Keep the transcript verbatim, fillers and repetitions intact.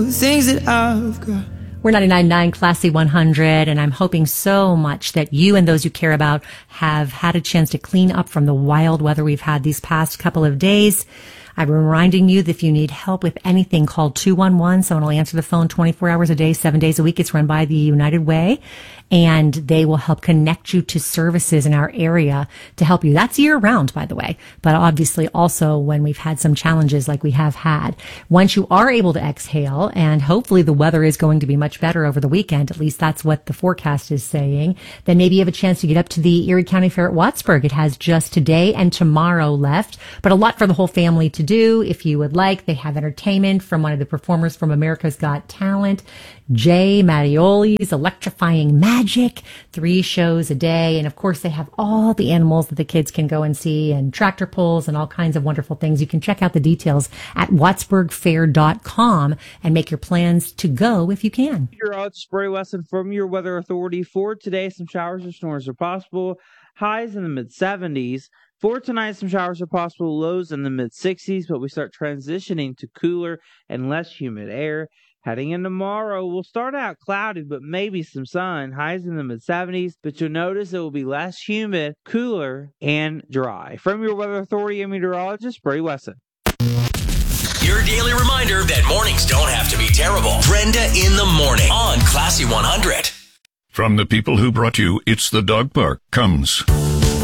things that I've got. We're ninety-nine point nine Classy one hundred, and I'm hoping so much that you and those you care about have had a chance to clean up from the wild weather we've had these past couple of days. I'm reminding you that if you need help with anything, call two one one. Someone will answer the phone twenty-four hours a day, seven days a week. It's run by the United Way, and they will help connect you to services in our area to help you. That's year round, by the way, but obviously also when we've had some challenges like we have had. Once you are able to exhale, and hopefully the weather is going to be much better over the weekend, at least that's what the forecast is saying, then maybe you have a chance to get up to the Erie County Fair at Wattsburg. It has just today and tomorrow left, but a lot for the whole family to do if you would like. They have entertainment from one of the performers from America's Got Talent, Jay Mattioli's Electrifying Magic, three shows a day. And of course, they have all the animals that the kids can go and see, and tractor pulls and all kinds of wonderful things. You can check out the details at wattsburg fair dot com and make your plans to go if you can. Your odds, Spray Wesson from your Weather Authority. For today, some showers or storms are possible. Highs in the mid seventies. For tonight, some showers are possible, lows in the mid sixties, but we start transitioning to cooler and less humid air. Heading in tomorrow, we'll start out cloudy, but maybe some sun. Highs in the mid seventies, but you'll notice it will be less humid, cooler, and dry. From your Weather Authority and meteorologist, Brady Wesson. Your daily reminder that mornings don't have to be terrible. Brenda in the morning on Classy one hundred. From the people who brought you It's the Dog Park comes